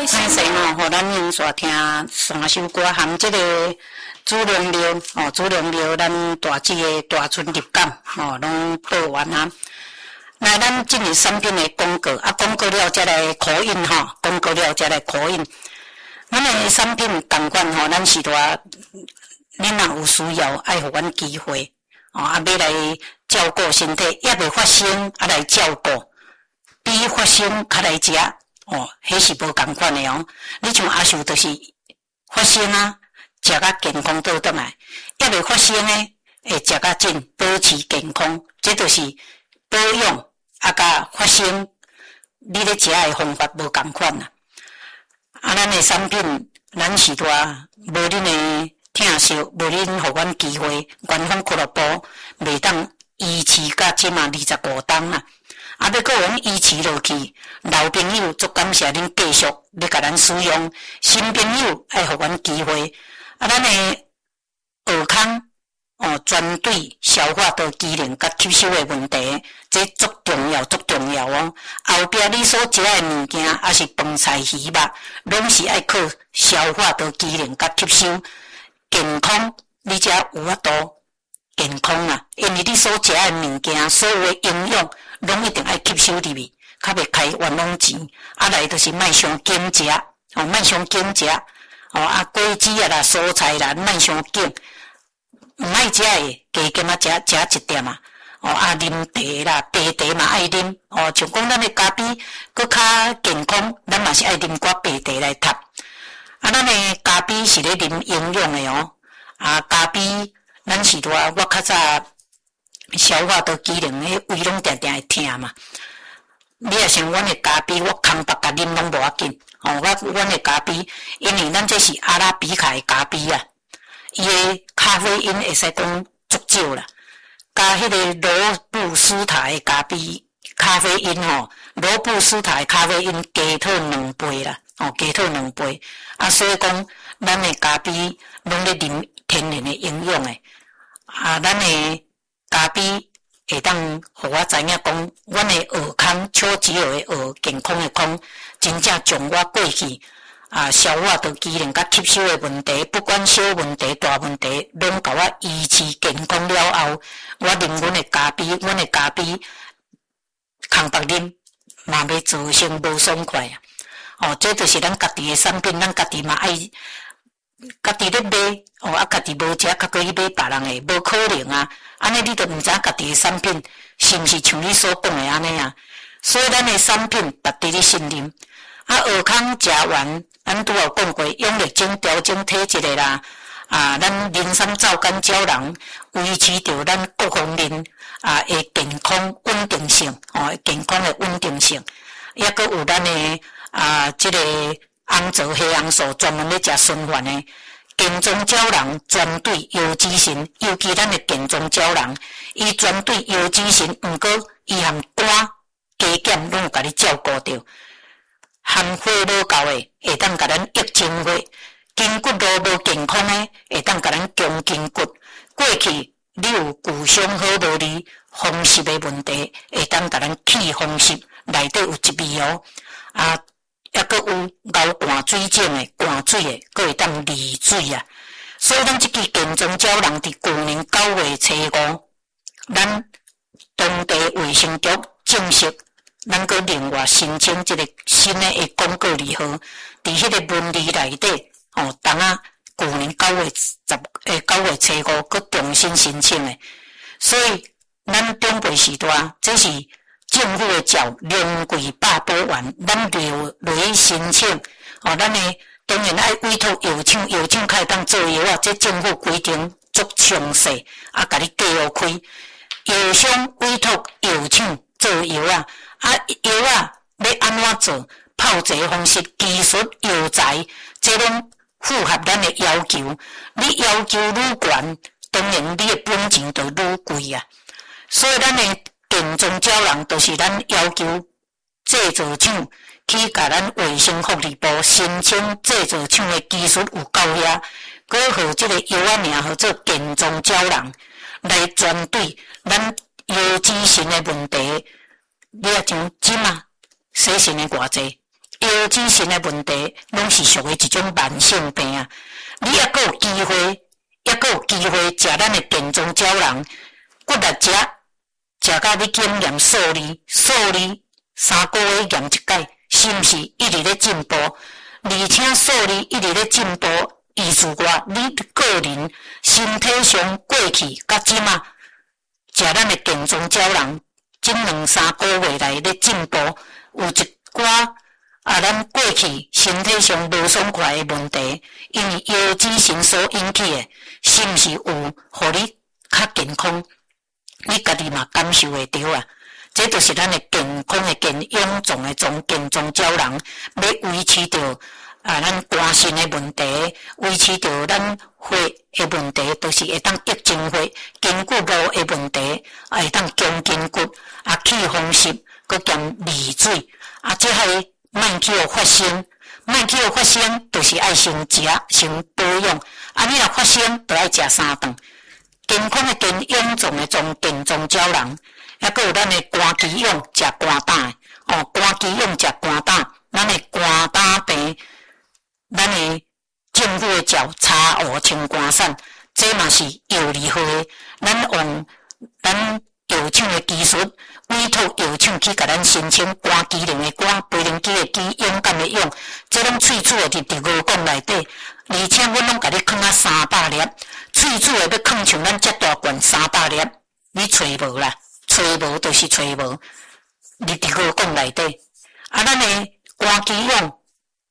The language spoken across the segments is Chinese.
先生吼，互咱英煞听3首歌，含这个主龙流哦，主龙流，咱大姊的大村入港哦，拢报完啊。那咱进入产品的广告啊，广告了才来口音吼，广告了才来口音。咱的产品同款吼，咱是话，恁若有需要，爱互阮机会哦，啊，要来照顾身体，也未发生啊来照顾，比发生较来食。哦，迄是无共款的哦。你像阿秀，就是发生啊，食甲健康倒转来；也未发生诶，会食甲紧，保持健康。这就是保养啊，甲发生你咧食诶方法无共款啦。啊，咱诶产品，咱是话无恁诶疼惜，无恁互阮机会，官方俱乐部袂当维持甲即嘛25档啦。啊，要搁阮维持落去，老朋友足感谢恁继续咧甲咱使用，新朋友爱互阮机会。啊，咱诶耳康哦，专对消化道机能甲吸收诶问题，这足重要，足重要哦。后壁你所食诶物件，也是饭菜鱼肉，拢是爱靠消化道机能甲吸收，健康你才有法度健康啊。因为你所食诶物件，所有诶营养。拢一定爱吸收入去，较袂开冤枉钱。啊，来就是莫伤紧食，哦，莫伤紧食，哦啊，果子啊啦、蔬菜啦，莫伤紧，毋爱食诶，加减啊食一点啊。哦啊，啉茶啦、白茶嘛爱啉，哦，像讲咱诶咖啡，搁较健康，咱嘛是爱啉寡白茶来搭。啊，咱诶咖啡是咧啉营养诶哦，啊，咖啡咱是话我较早。消化道机能迄胃拢定定会疼嘛。你也像阮的咖啡，我空白甲啉拢无要紧。哦，阮的咖啡，因为咱这是阿拉比卡的咖啡啊，伊的咖啡因会使讲足少啦。加迄个罗布斯塔的咖啡因吼，罗布斯塔的咖啡因加套2倍啦，哦，加套2倍。啊，所以讲咱的咖啡拢咧啉天然的营养诶。啊，咱的咖啡会当互我知影讲，阮的耳康手指学的学健康的康，真正将我过去消化道机能甲吸收的问题，不管小问题大问题，拢甲我维持健康了后，我啉阮的咖啡，阮的咖啡空白啉，嘛要造成无爽快啊！哦，这就是咱家己的产品，咱家己嘛爱。家己咧买，哦啊，家己无食，较过去买别人诶，无可能啊！安尼你都毋知家己诶产品是毋是像你所讲诶安尼啊？所以咱诶产品值得你信任。啊，尔康食完，咱拄有讲过，用力精调整体质诶啦，咱人参皂苷胶囊维持着咱各方面诶健康稳定性，哦，健康诶稳定性，抑阁有咱诶即个。红枣黑红素专门咧食循环的健壮胶囊，专对油脂型，尤其咱的健壮胶囊，伊专对油脂型，毋过伊含肝、加减拢有甲你照顾着，含火无够的，会当甲咱益精血，筋骨路无健康的，会当甲咱强筋骨。过去你有骨伤好无利、风湿的问题，会当甲咱去风湿，内底有一味哦，抑阁有熬寒水症诶，寒水诶，阁会当利水啊。所以咱即支健壮胶囊伫去年9月初5，咱当地卫生局正式，咱阁另外申请一个新诶广告礼盒，伫迄个文字内底，哦，当去年9月初5，阁重新申请诶。所以咱中辈时代，这是。政府的照量贵百多万，咱落去申请，哦，咱的当然爱委托药厂，药厂开当做药啊，这政府规定足详细，甲你计划开。药商委托药厂做药啊，药啊要安怎做？泡制方式、技术、药材，这拢符合咱的要求。你要求愈悬，当然你的本钱就愈贵啊。所以咱的健壮胶囊就是咱要求制造厂去甲咱卫生福利部申请制造厂的技术有够遐，搁号这个药啊名号做健壮胶囊，来专对咱油脂型的问题。你也像即嘛，洗肾的偌济， 腰子型的问题，拢是属于一种慢性病啊。你还阁有机会，食咱的电中胶囊，骨力食到你检验数字3个月验一届，是毋是一直咧进步？而且数字一直咧进步，意思话你个人身体上过去甲即马食咱的电中胶囊，这2-3个月来咧进步，有一寡咱过去身体上无爽快的问题，因为腰子型所引起的，是毋是有互你较健康？你家己嘛感受会到啊！这就是咱的健康的臃肿的健中胶囊，要维持着咱肝肾的问题，维持着咱血的问题，都是会当益精血，筋骨路的问题，会当强筋骨，气风湿，佮兼利水，这还莫去互发生，就是爱先食先保养，你若发生，就爱食3顿。健康的臃肿的健中胶囊，还佫有咱的肝肌用食肝胆的，肝肌用食肝胆，咱的肝胆病，咱的政府的叫查核清肝散，这嘛是药理好的，咱用咱药厂的技术，委托药厂去甲咱申请肝机能的肝，培灵机的机，勇敢的勇，这拢喙齿的伫5管内底，而且阮拢甲你放300粒。喙齿的要放像咱遮大罐300粒，你找无啦？找无就是找无，你伫5管内底。咱的肝肌用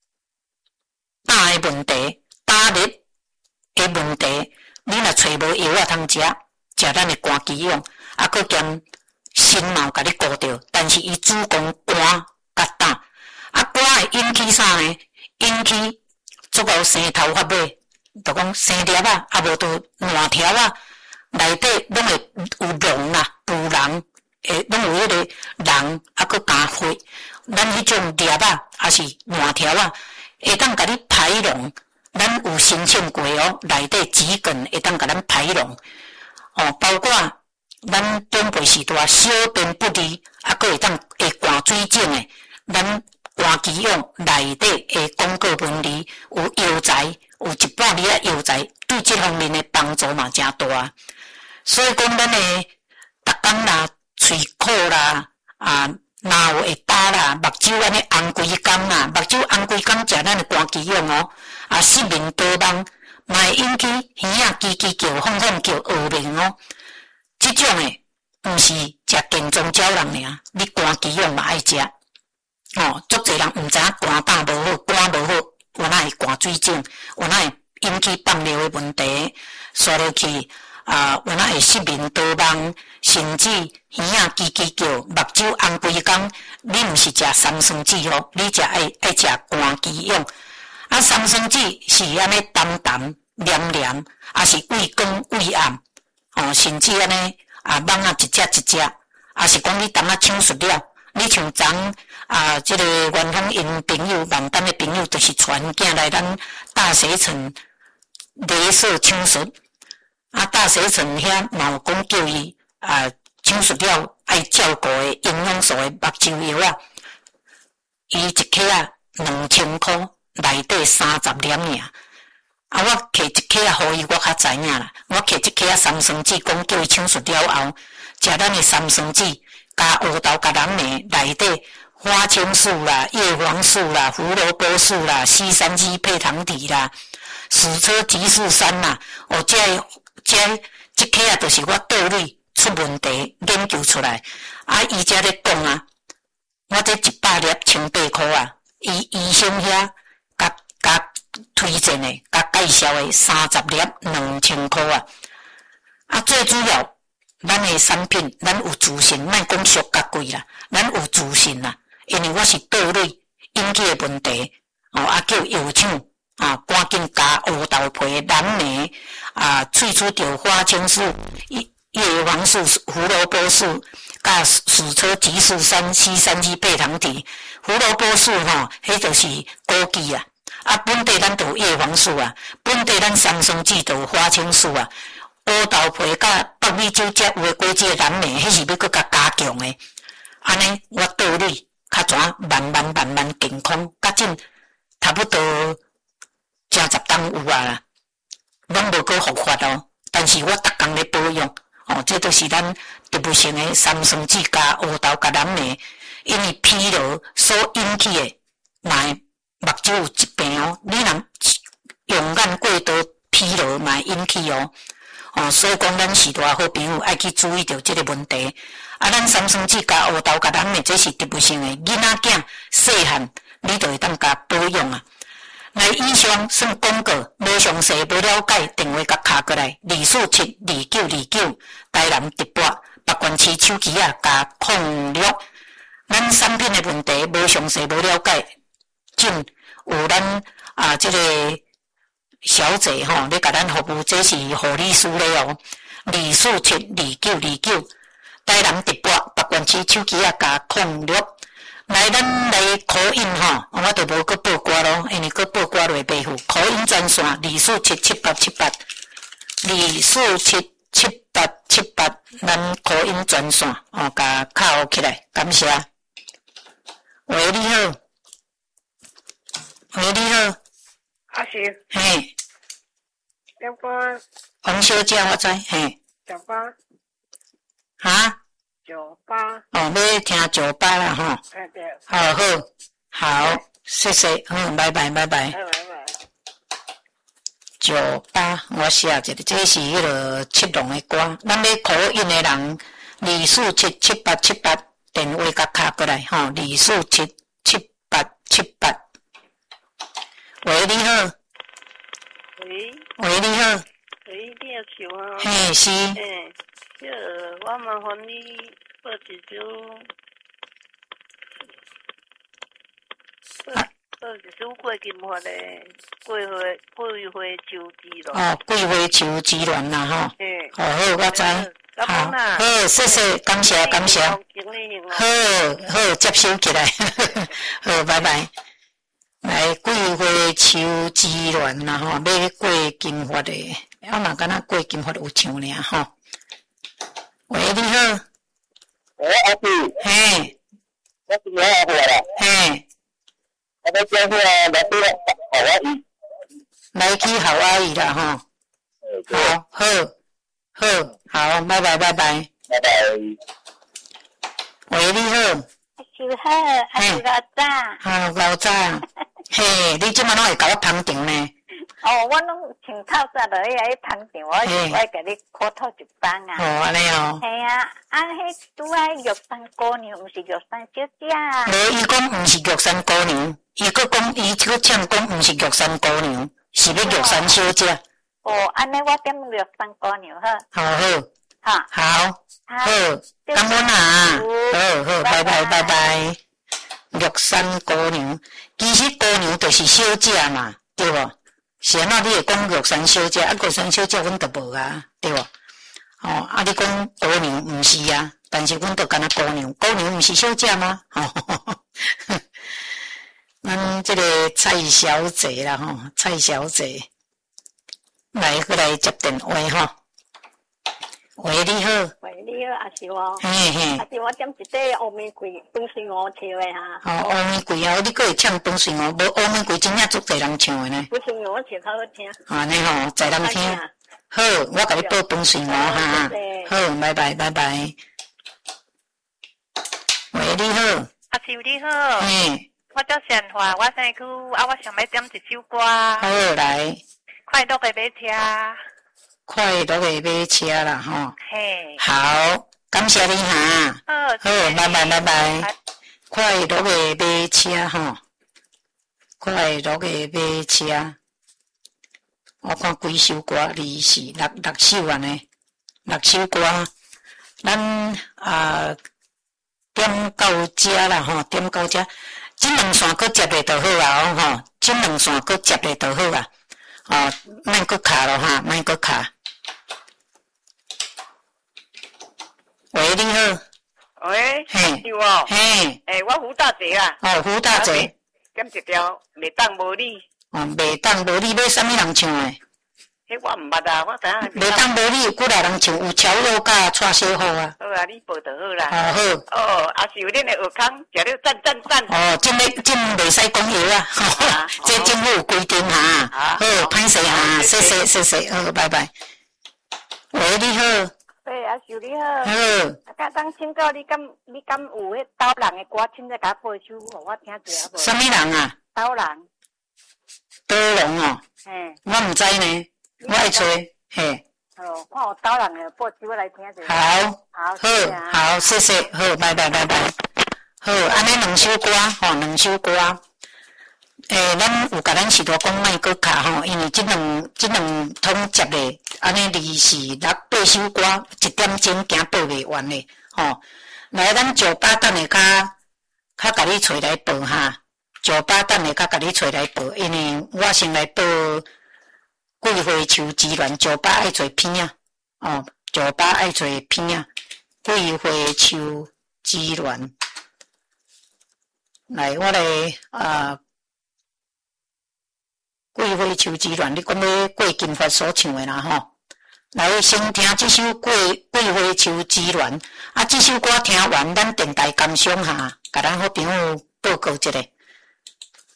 胆的问题、胆力的问题，你若找无药通食咱的肝肌用，佫兼心嘛甲你顾着，但是伊主攻肝甲胆，肝会引起啥呢？引起足够生头发尾。就讲生粒无就烂条内底拢会有脓啦、浮脓，拢有迄个脓，佫加血。咱迄种粒也是烂条会当甲你排脓。咱有申请过内底指根会当甲咱排脓。包括咱中背时代小便不利，佫会当灌水肿的，咱肝肌用内底的广告分离有药材。有1半粒药材对这方面的帮助嘛真大，所以讲咱的逐工啦、喙苦啦、哪有会焦啦、目睭安尼红规工啦、目睭红规工食咱的肝肌用失眠多梦，嘛会引起耳仔叽叽叫、哄哄叫、恶眠这种的毋是食健中胶囊尔，你肝肌用嘛爱食足侪人毋知影肝胆无好，肝无好。有哪会肝水肿，有哪会引起放尿的问题，刷落去有哪会失眠多梦，甚至耳仔叽叽叫，目睭红规工。你毋是食三酸酯你爱食肝肌用。三酸酯是安尼淡淡黏黏，是胃光胃暗，甚至安尼蠓一只一只，是讲你淡抢熟了。你像昨这个元丰因朋友万丹的朋友，就是传囝来咱大洗城雷射抢术。大洗城遐嘛有讲叫伊抢术了爱照顾的营养素的目睭药伊一克2000块，内底30粒尔。我摕一克互伊，我较知影啦。我摕一克三酸酯，讲叫伊抢术了后，食咱的三酸酯。加黑豆加蓝莓内底花青素啦、叶黄素啦、胡萝卜素啦、西山鸡配糖体啦、矢车激素3啦，这克就是我倒类出问题研究出来。伊才咧讲我这100粒1800块医生遐甲推荐的、甲介绍的30粒2000块最主要。咱的产品，咱有自信，莫讲俗甲贵啦，咱有自信啦，因为我是倒类引起的问题，叫药厂赶紧加黑豆皮、蓝莓萃取着花青素、叶黄素、胡萝卜素，加矢车激素3、西山鸡配糖体。胡萝卜素迄就是枸杞本地咱就有叶黄素本地咱三酸酯就有花青素黑豆皮甲北美洲才有诶果子蓝莓，迄是要搁加强诶。安尼我倒类较全慢慢健康，甲进差不多正10档有啊啦，拢无过复发哦。但是我逐工咧保养哦，这就是咱植物性的三酸酯加黑豆加蓝莓，因为疲劳所引起的，嘛目睭有疾病哦。你若用眼过度疲劳嘛引起哦。哦，所以讲咱是大好朋友，爱去注意到这个问题。啊，咱三酸酯加黑豆加蓝莓，这是植物性的，囡仔囝细汉你就会当甲保养啊。来，以上算广告，无详细无了解，电话甲敲过来，2472929，台南直播，北关市手机啊加06。咱产品的问题无详细无了解，种有咱这个小姐吼，咧甲咱服务，这是护理师咧哦。2472929，台南直播，北关市手机啊加06。来，咱来call in吼，我就无搁报歌咯，因为搁报歌落袂赴。call in专线2477878，2477878，咱call in专线哦，甲敲起来，感谢。喂，你好。喂，你好。 阿是。 嘿。 小巴。 黄小姐，我知，嘿。 小巴。 哈？ 酒吧哦，要听酒吧啦吼。 对。 好，谢谢，拜拜。 拜拜。 酒吧，我写一个，这是迄个七龙的歌，咱要call in的人2477878，电话甲敲过来吼，2477878。喂，你好。喂，你好。 喂，你好，笑啊。 嘿，是。 我麻烦你报一首，报一首过金发的桂花秋之恋。 哦，桂花秋之恋啦吼。好，我知。好，谢谢，感谢。好，接收起来。好，拜拜。来，桂花秋之恋啦吼，要过金发的，我嘛敢若过金发有唱尔吼。喂，你好。 阿弟。 嘿。 我是你阿婆啦。 嘿。 我要讲话来去好阿姨。 来去好阿姨啦吼。好，拜拜。 拜拜。 喂，你好。 是好，还是老早？ 老早。嘿，你即摆拢会甲我捧场呢？ 哦，我拢穿透早落去捧场，我甲你考透一班啊。 哦，安尼哦。 系啊，迄拄爱玉山姑娘，毋是玉山小姐。 无，伊讲毋是玉山姑娘，伊搁讲伊搁唱讲毋是玉山姑娘，是要玉山小姐。 哦，安尼我点玉山姑娘好。好， 感恩啊。好，拜拜。玉山姑娘，其实姑娘就是小姐嘛，对无？是安怎你会讲玉山小姐？玉山小姐阮就无啊，对无？你讲姑娘毋是啊，但是阮就干那姑娘毋是小姐吗？咱这个蔡小姐啦吼，蔡小姐，来过来接电话吼。喂，你好。 喂，你好，阿是我。 嘿。 阿是我点一块乌玫瑰，本水我唱的哈。 乌玫瑰啊，你搁会唱本水哦？无乌玫瑰真正足侪人唱的呢。 本水我唱较好听。 安尼吼，侪人听。好，我甲你报本水哦哈。好，拜拜。喂，你好。 阿秀你好。 嘿。 我叫善华，我生区我想要点一首歌。 好，来。 快乐的马车。 快乐的马车啦吼。 嘿。 好，感谢你哈。好，拜拜。快乐的马车吼。快乐的马车。我看几首歌，2、4、6首安尼，6首歌，咱点到遮啦吼，点到遮，这两线搁接咧就好啊吼，这两线搁接咧就好啊，莫搁卡咯哈，莫搁卡。喂，你好。 喂。 嘿。 是哦。 嘿。 我胡大姐啊。 胡大姐。 点一条，袂当无你。 袂当无你，要啥物人唱诶？ 迄我毋捌啊，我知影。 无当无你有几来人唱有超友甲蔡小虎啊？ 好啊，你报就好啦。 好。 哦，也是有恁的学康，食了赞赞赞。 哦，真袂使讲药啊，这政府有规定哈。好，歹势哈，谢谢，好，拜拜。喂，你好。 对，阿秀你好。 好。 甲当请教你敢有迄刀人的歌，请再甲播一首，互我听一下无？ 什么人啊？ 刀人。 刀龙哦。 嘿。 我毋知呢，我会找。嘿。 哦，看有刀人的播一首来听一下。 好，谢谢，好，拜拜。好，安尼两首歌，两首歌。咱有甲咱许多讲卖搁卡吼，因为这两通接咧，安尼24、6、8首歌，1点钟行报袂完咧，吼。来，咱98等下较甲你找来报哈，98等下甲你找来报，因为我先来报桂花树之恋，98爱做片啊，98爱做片啊，桂花树之恋。来，我来桂花树之恋，你讲要郭金发所唱的啦吼。来，先听这首桂花树之恋，这首歌听完，咱电台感想下，甲咱好朋友报告一下。